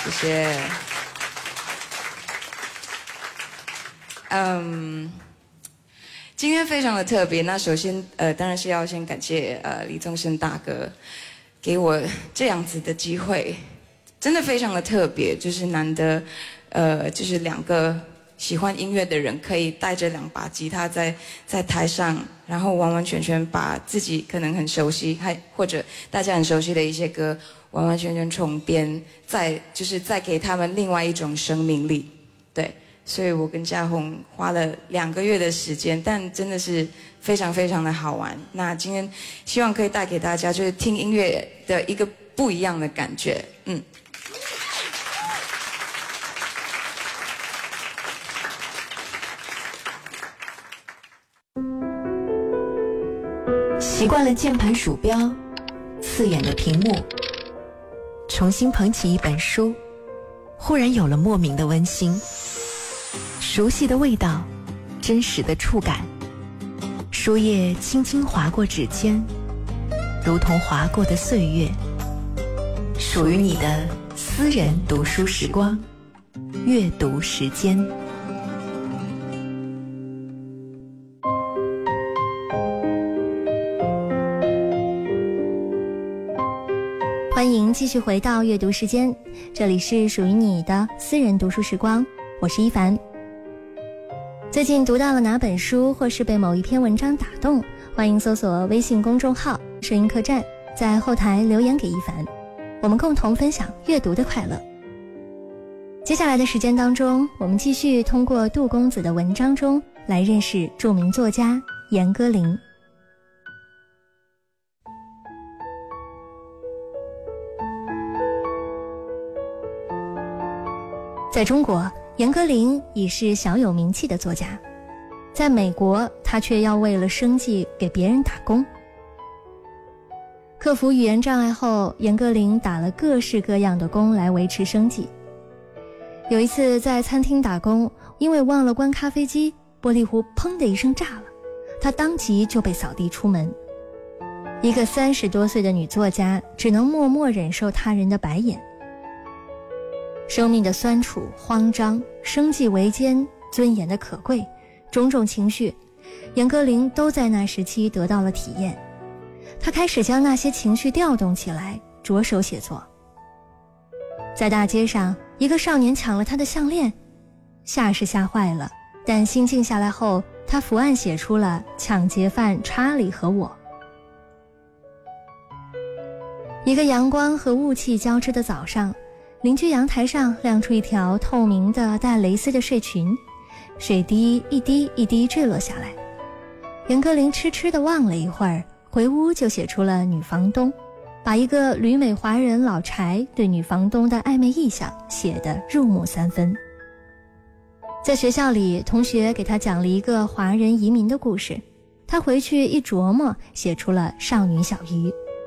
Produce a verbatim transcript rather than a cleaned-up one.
谢谢。嗯，今天非常的特别。那首先，呃，当然是要先感谢呃李宗盛大哥给我这样子的机会，真的非常的特别，就是难得，呃，就是两个喜欢音乐的人可以带着两把吉他在在台上，然后完完全全把自己可能很熟悉，还或者大家很熟悉的一些歌，完完全全重编，再就是再给他们另外一种生命力，对。所以我跟嘉宏花了两个月的时间，但真的是非常非常的好玩。那今天希望可以带给大家就是听音乐的一个不一样的感觉，嗯。 习惯了键盘鼠标，刺眼的屏幕，重新捧起一本书，忽然有了莫名的温馨。熟悉的味道，真实的触感，书页轻轻划过指尖，如同划过的岁月，属于你的私人读书时光，阅读时间。 欢迎继续回到阅读时间，这里是属于你的私人读书时光，我是一凡。最近读到了哪本书，或是被某一篇文章打动，欢迎搜索微信公众号摄音客栈，在后台留言给一凡，我们共同分享阅读的快乐。接下来的时间当中，我们继续通过杜公子的文章中来认识著名作家严歌苓。在中国，严歌苓已是小有名气的作家，在美国，他却要为了生计给别人打工。克服语言障碍后，严歌苓打了各式各样的工来维持生计。有一次在餐厅打工，因为忘了关咖啡机，玻璃壶砰的一声炸了，他当即就被扫地出门。一个三十多岁的女作家，只能默默忍受他人的白眼。生命的酸楚、慌张、生计维艰、尊严的可贵，种种情绪，严歌苓都在那时期得到了体验。他开始将那些情绪调动起来，着手写作。在大街上，一个少年抢了他的项链，吓是吓坏了，但心静下来后，他伏案写出了抢劫犯查理和我。一个阳光和雾气交织的早上，邻居阳台上亮出一条透明的带蕾丝的睡裙，水滴一滴一滴坠落下来。严歌苓痴痴地望了一会儿，回屋就写出了女房东，把一个旅美华人老柴对女房东的暧昧意向写得入木三分。在学校里，同学给他讲了一个华人移民的故事，他回去一琢磨，写出了少女小鱼。